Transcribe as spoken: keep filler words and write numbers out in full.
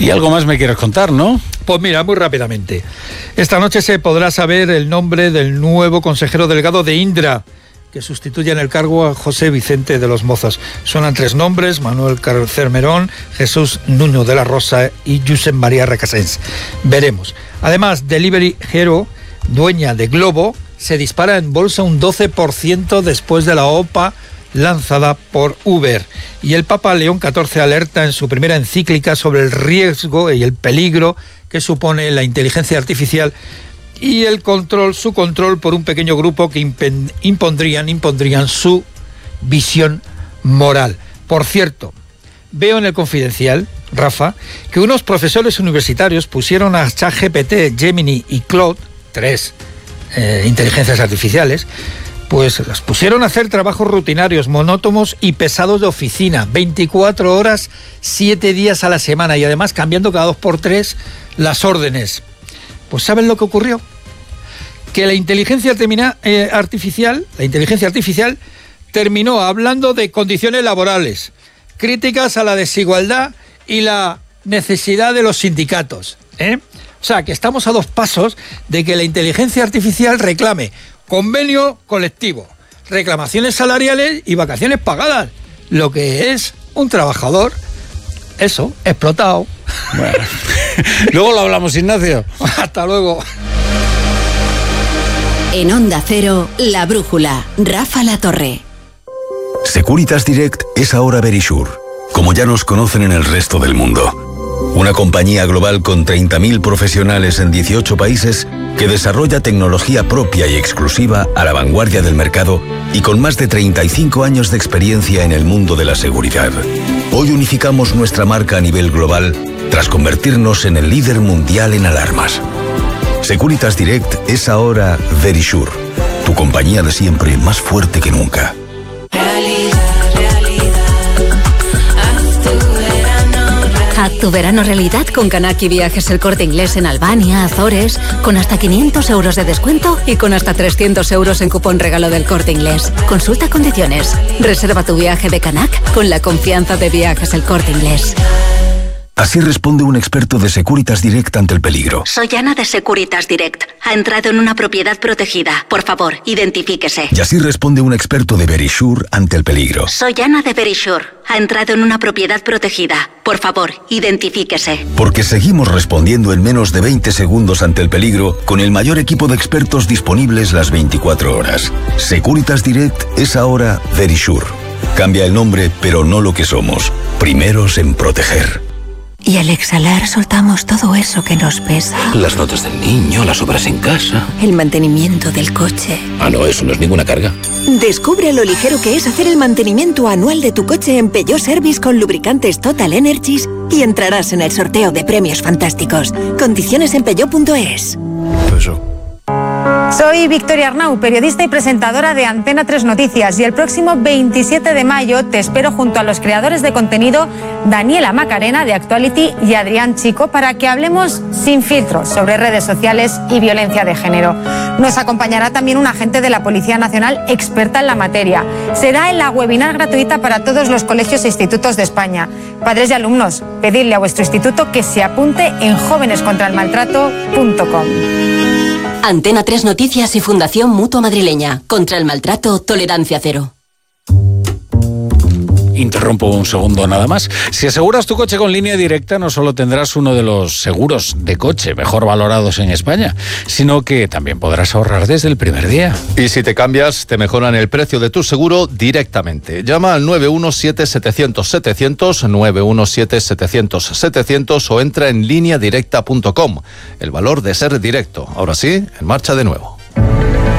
Y algo más me quieres contar, ¿no? Pues mira, muy rápidamente. Esta noche se podrá saber el nombre del nuevo consejero delegado de Indra, que sustituye en el cargo a José Vicente de los Mozos. Suenan tres nombres: Manuel Cermerón, Jesús Nuño de la Rosa y Josep María Recasens. Veremos. Además, Delivery Hero, dueña de Globo, se dispara en bolsa un doce por ciento después de la O P A lanzada por Uber. Y el Papa León catorce alerta en su primera encíclica sobre el riesgo y el peligro que supone la inteligencia artificial y el control, su control por un pequeño grupo que impondrían, impondrían su visión moral. Por cierto, veo en el Confidencial, Rafa, que unos profesores universitarios pusieron a ChatGPT, Gemini y Claude, tres eh, inteligencias artificiales, pues las pusieron a hacer trabajos rutinarios, monótonos y pesados de oficina, veinticuatro horas, siete días a la semana, y además cambiando cada dos por tres las órdenes. Pues ¿saben lo que ocurrió? Que la inteligencia termina, eh, artificial, la inteligencia artificial terminó hablando de condiciones laborales, críticas a la desigualdad y la necesidad de los sindicatos, ¿eh? O sea, que estamos a dos pasos de que la inteligencia artificial reclame convenio colectivo, reclamaciones salariales y vacaciones pagadas, lo que es un trabajador, eso, explotado. Bueno. Luego lo hablamos, Ignacio. Hasta luego. En Onda Cero, La Brújula, Rafa La Torre. Securitas Direct es ahora Verisure, como ya nos conocen en el resto del mundo. Una compañía global con treinta mil profesionales en dieciocho países que desarrolla tecnología propia y exclusiva a la vanguardia del mercado y con más de treinta y cinco años de experiencia en el mundo de la seguridad. Hoy unificamos nuestra marca a nivel global tras convertirnos en el líder mundial en alarmas. Securitas Direct es ahora Verisure, tu compañía de siempre más fuerte que nunca. Haz tu verano realidad con Canaki Viajes El Corte Inglés en Albania, Azores, con hasta quinientos euros de descuento y con hasta trescientos euros en cupón regalo del Corte Inglés. Consulta condiciones. Reserva tu viaje de Canac con la confianza de Viajes El Corte Inglés. Así responde un experto de Securitas Direct ante el peligro. Soy Ana de Securitas Direct. Ha entrado en una propiedad protegida. Por favor, identifíquese. Y así responde un experto de Verisure ante el peligro. Soy Ana de Verisure. Ha entrado en una propiedad protegida. Por favor, identifíquese. Porque seguimos respondiendo en menos de veinte segundos ante el peligro con el mayor equipo de expertos disponibles las veinticuatro horas. Securitas Direct es ahora Verisure. Cambia el nombre, pero no lo que somos. Primeros en proteger. Y al exhalar soltamos todo eso que nos pesa. Las notas del niño, las obras en casa. El mantenimiento del coche. Ah, no, eso no es ninguna carga. Descubre lo ligero que es hacer el mantenimiento anual de tu coche en Peugeot Service con lubricantes Total Energies y entrarás en el sorteo de premios fantásticos. Condiciones en peugeot punto es. Eso. Soy Victoria Arnau, periodista y presentadora de Antena tres Noticias, y el próximo veintisiete de mayo te espero junto a los creadores de contenido Daniela Macarena de Actuality y Adrián Chico para que hablemos sin filtros sobre redes sociales y violencia de género. Nos acompañará también un agente de la Policía Nacional experta en la materia. Será en la webinar gratuita para todos los colegios e institutos de España. Padres y alumnos, pedidle a vuestro instituto que se apunte en jóvenes contra el maltrato punto com. Antena tres Noticias y Fundación Mutua Madrileña. Contra el maltrato, tolerancia cero. Interrumpo un segundo nada más. Si aseguras tu coche con Línea Directa, no solo tendrás uno de los seguros de coche mejor valorados en España, sino que también podrás ahorrar desde el primer día. Y si te cambias, te mejoran el precio de tu seguro directamente. Llama al nueve uno siete setecientos setecientos, nueve uno siete setecientos setecientos o entra en línea directa punto com. El valor de ser directo. Ahora sí, en marcha de nuevo.